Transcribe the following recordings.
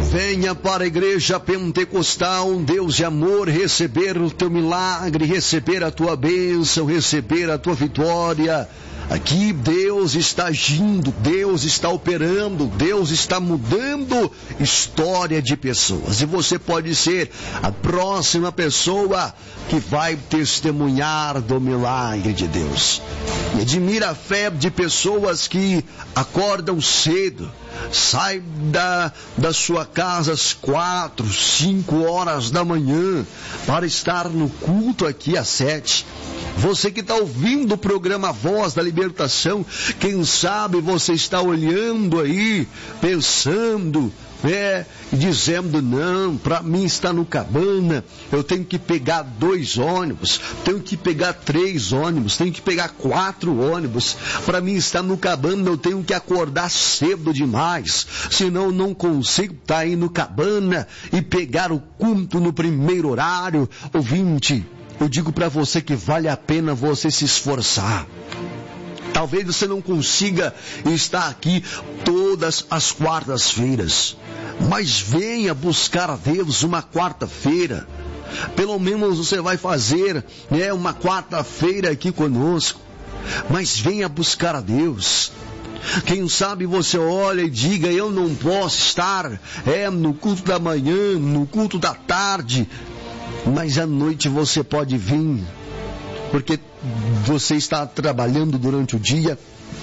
Venha para a igreja pentecostal, Deus de amor, receber o teu milagre, receber a tua bênção, receber a tua vitória. Aqui Deus está agindo, Deus está operando, Deus está mudando história de pessoas. E você pode ser a próxima pessoa que vai testemunhar do milagre de Deus. E admira a fé de pessoas que acordam cedo, saem da sua casa às 4, 5 horas da manhã para estar no culto aqui às 7. Você que está ouvindo o programa Voz da Libertação, quem sabe você está olhando aí, pensando, e dizendo, não, para mim está no Cabana, eu tenho que pegar 2 ônibus, tenho que pegar 3 ônibus, tenho que pegar 4 ônibus, para mim estar no Cabana eu tenho que acordar cedo demais, senão eu não consigo estar aí no Cabana e pegar o culto no primeiro horário. Ouvinte, eu digo para você que vale a pena você se esforçar. Talvez você não consiga estar aqui todas as quartas-feiras, mas venha buscar a Deus uma quarta-feira. Pelo menos você vai fazer uma quarta-feira aqui conosco, mas venha buscar a Deus. Quem sabe você olha e diga, eu não posso estar no culto da manhã, no culto da tarde, mas à noite você pode vir, porque você está trabalhando durante o dia,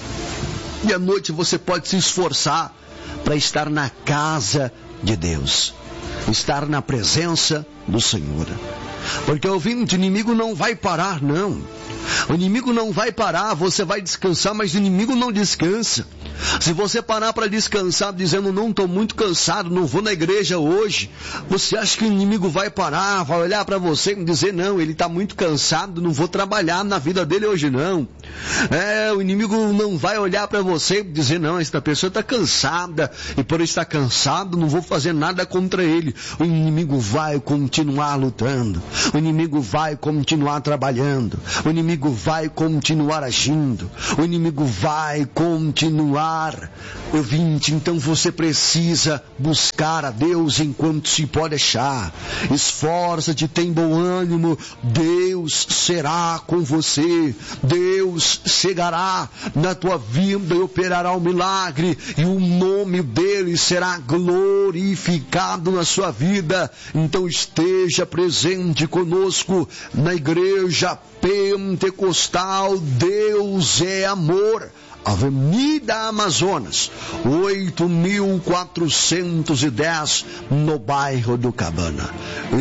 e à noite você pode se esforçar para estar na casa de Deus, estar na presença do Senhor. Porque o inimigo não vai parar, não. O inimigo não vai parar, você vai descansar, mas o inimigo não descansa. Se você parar para descansar dizendo, não estou muito cansado, não vou na igreja hoje, você acha que o inimigo vai parar, vai olhar para você e dizer, não, ele está muito cansado, não vou trabalhar na vida dele hoje não. O inimigo não vai olhar para você e dizer, não, esta pessoa está cansada, e por estar cansado não vou fazer nada contra ele. O inimigo vai continuar lutando, o inimigo vai continuar trabalhando, o inimigo vai continuar agindo, o inimigo vai continuar. Ouvinte, então você precisa buscar a Deus enquanto se pode achar. Esforça-te, tem bom ânimo, Deus será com você, Deus chegará na tua vida e operará um milagre, e o nome dele será glorificado na sua vida. Então esteja presente conosco na igreja pentecostal Deus é Amor, Avenida Amazonas, 8.410, no bairro do Cabana.